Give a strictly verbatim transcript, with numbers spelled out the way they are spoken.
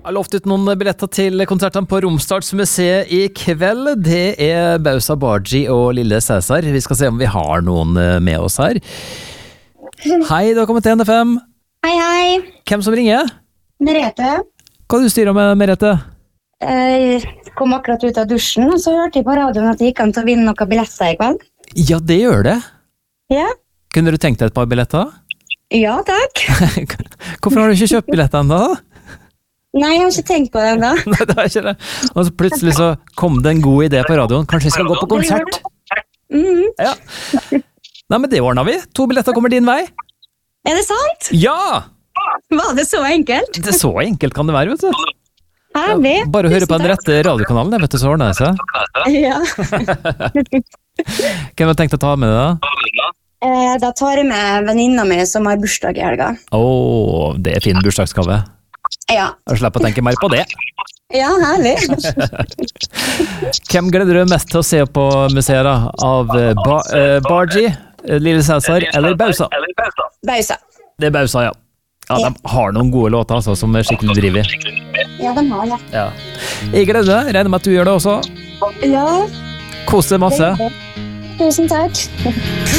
Jeg har lovt ut noen billetter til konsertene på Romsdalsmuseet i kveld. Det er Bausa Bargi og Lille Cæsar. Vi skal se om vi har noen med oss her. Hei, du har kommet til N F M. Hei, hei. Hvem som ringer? Merete. Hva du styrer med, Merete? Jeg kom akkurat ut av dusjen, og så hørte jeg på radioen at jeg gikk an til å vinne noen billetter i kveld. Ja, det gjør det. Ja. Kunne du tenkt deg et par billetter? Ja, takk. Hvorfor har du ikke kjøpt billetter enda? Nei, jeg har ikke tenkt på det enda. Nei, det er ikke det. Og så plutselig så kom det en god idé på radioen. Kanskje vi skal gå på konsert? Mhm. Ja. Nei, men det ordner vi. To billetter kommer din vei. Er det sant? Ja! Var det så enkelt? Det er så enkelt kan det være, vet du. Herlig. Bare å høre på den rette radiokanalen, jeg vet du, så ordner det seg. Ja. Hvem har tenkt å ta med deg da? Eh, Da tar jeg med venninna mi som har bursdag i helga. Åh, det er fin bursdagsgave. Ja. Jeg slipper å tenke mer på det. Ja, herlig. Hvem gleder du deg mest til å se på museet da? Av eh, ba eh, Bargi, eh, Lille Cæsar eller Bausa? Bausa. Det er Bausa, ja. Ja, de har noen gode låter altså, som er skikkelig driver. Ja, de har det. Ja. Jeg gleder meg, regner med at du gjør det også. Ja. Kos deg masse. Tusen takk.